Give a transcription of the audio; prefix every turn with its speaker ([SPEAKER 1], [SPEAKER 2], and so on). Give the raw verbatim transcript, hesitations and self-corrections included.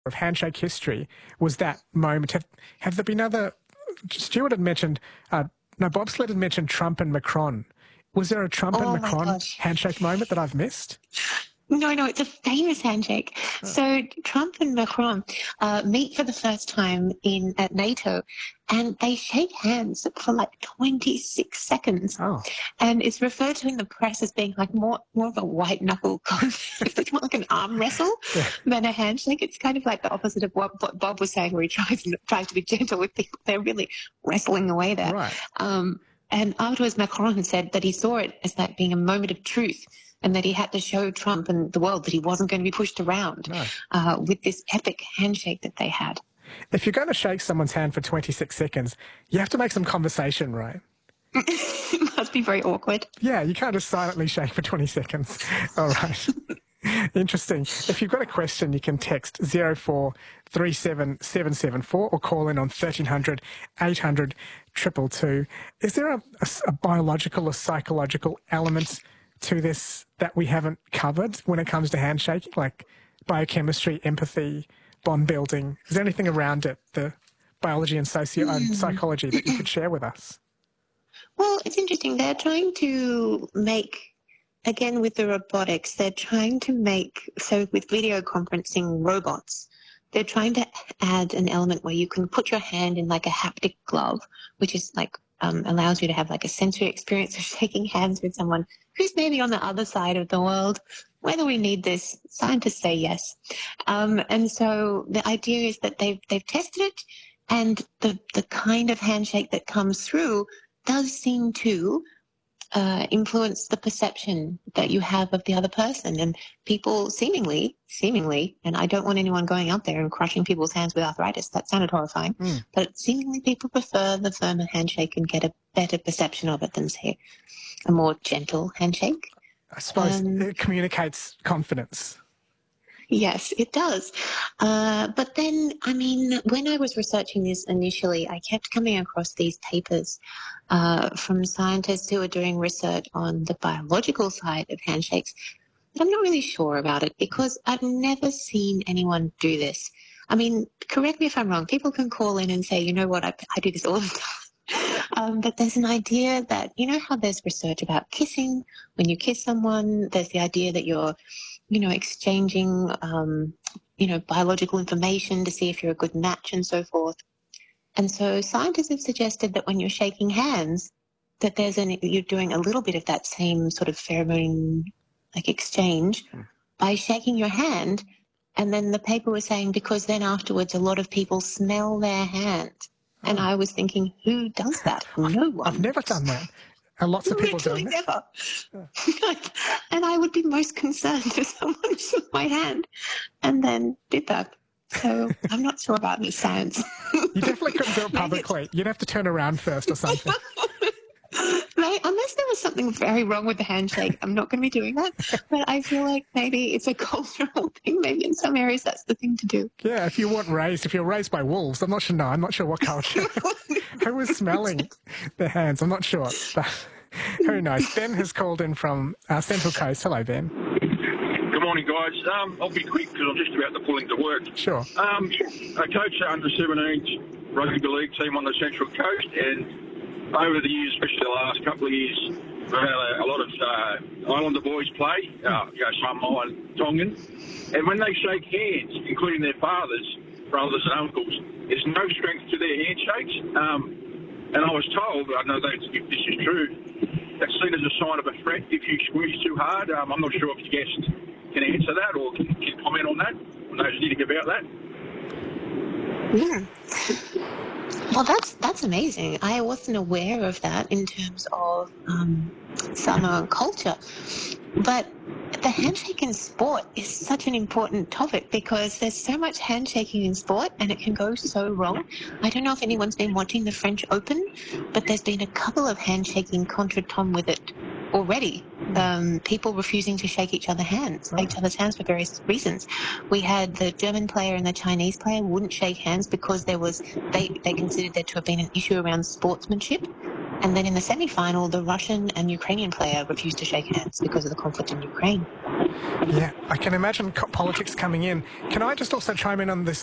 [SPEAKER 1] of handshake history was that moment. Have, have there been other... Stuart had mentioned... Uh, no, Bobsled had mentioned Trump and Macron. Was there a Trump
[SPEAKER 2] Oh
[SPEAKER 1] and
[SPEAKER 2] my
[SPEAKER 1] Macron
[SPEAKER 2] gosh.
[SPEAKER 1] handshake moment that I've missed?
[SPEAKER 2] No, no, it's a famous handshake.
[SPEAKER 1] Oh.
[SPEAKER 2] So Trump and Macron uh, meet for the first time in at NATO, and they shake hands for like twenty-six seconds.
[SPEAKER 1] Oh.
[SPEAKER 2] And it's referred to in the press as being like more more of a white knuckle conflict. It's more like an arm wrestle
[SPEAKER 1] Yeah.
[SPEAKER 2] than a handshake. It's kind of like the opposite of what, what Bob was saying, where he tries tries to be gentle with people. They're really wrestling away there.
[SPEAKER 1] Right.
[SPEAKER 2] Um, and afterwards, Macron had said that he saw it as that being a moment of truth, and that he had to show Trump and the world that he wasn't going to be pushed around
[SPEAKER 1] No.
[SPEAKER 2] uh, with this epic handshake that they had.
[SPEAKER 1] If you're going to shake someone's hand for twenty-six seconds, you have to make some conversation, right?
[SPEAKER 2] It must be very awkward.
[SPEAKER 1] Yeah, you can't just silently shake for twenty seconds. All right. Interesting. If you've got a question, you can text zero four three seven seven seven four or call in on thirteen hundred eight hundred two two two. Is there a, a, a biological or psychological element to this that we haven't covered when it comes to handshaking, like biochemistry, empathy, bond building? Is there anything around it, the biology and socio mm. and psychology, that you could share with us?
[SPEAKER 2] Well, it's interesting. They're trying to make, again with the robotics, they're trying to make, so with video conferencing robots, they're trying to add an element where you can put your hand in like a haptic glove, which is like um, allows you to have like a sensory experience of shaking hands with someone who's maybe on the other side of the world. Whether we need this, scientists say yes. Um, and so the idea is that they've, they've tested it, and the, the kind of handshake that comes through does seem to uh, influence the perception that you have of the other person. And people seemingly, seemingly, and I don't want anyone going out there and crushing people's hands with arthritis. That sounded horrifying. Mm. But seemingly people prefer the firmer handshake and get a better perception of it than, say, a more gentle handshake.
[SPEAKER 1] I suppose um, it communicates confidence.
[SPEAKER 2] Yes, it does. Uh, but then, I mean, when I was researching this initially, I kept coming across these papers uh, from scientists who are doing research on the biological side of handshakes. But I'm not really sure about it because I've never seen anyone do this. I mean, correct me if I'm wrong. People can call in and say, you know what, I, I do this all the time. Um, but there's an idea that, you know how there's research about kissing? When you kiss someone, there's the idea that you're, you know, exchanging, um, you know, biological information to see if you're a good match and so forth. And so scientists have suggested that when you're shaking hands, that there's an, you're doing a little bit of that same sort of pheromone like exchange mm. by shaking your hand. And then the paper was saying because then afterwards a lot of people smell their hand. Oh. And I was thinking, who does that? No one.
[SPEAKER 1] I've never done that. And lots of people
[SPEAKER 2] Literally
[SPEAKER 1] doing
[SPEAKER 2] never. Yeah. And I would be most concerned if someone shook my hand and then did that. So I'm not sure about the science.
[SPEAKER 1] You definitely couldn't do it publicly. You'd have to turn around first or something.
[SPEAKER 2] Right? Unless there was something very wrong with the handshake, I'm not going to be doing that. But I feel like maybe it's a cultural thing. Maybe in some areas that's the thing to do.
[SPEAKER 1] Yeah, if you weren't raised, if you're raised by wolves, I'm not sure. No, I'm not sure what culture. Who was smelling their hands? I'm not sure. But who knows? Ben has called in from uh, Central Coast. Hello, Ben.
[SPEAKER 3] Good morning, guys. Um, I'll be quick because I'm just about to pull into work.
[SPEAKER 1] Sure.
[SPEAKER 3] Um, I coach the under seventeens rugby league team on the Central Coast, and over the years, especially the last couple of years, we've had a, a lot of uh, Islander boys play, uh, you know, Samoa and Tongan, and when they shake hands, including their fathers, brothers and uncles, there's no strength to their handshakes. Um, and I was told, I don't know if this is true, that's seen as a sign of a threat if you squeeze too hard. Um, I'm not sure if the guest can answer that or can, can comment on that, or knows anything about that.
[SPEAKER 2] Yeah. Well, that's that's amazing. I wasn't aware of that in terms of um, Samoan culture. But the handshake in sport is such an important topic because there's so much handshaking in sport and it can go so wrong. I don't know if anyone's been watching the French Open, but there's been a couple of handshaking contretemps with it already. Um, people refusing to shake each other hands, oh. each other's hands for various reasons. We had the German player and the Chinese player wouldn't shake hands because there was they, they considered there to have been an issue around sportsmanship. And then in the semi-final, the Russian and Ukrainian player refused to shake hands because of the conflict in Ukraine.
[SPEAKER 1] Yeah, I can imagine co- politics coming in. Can I just also chime in on this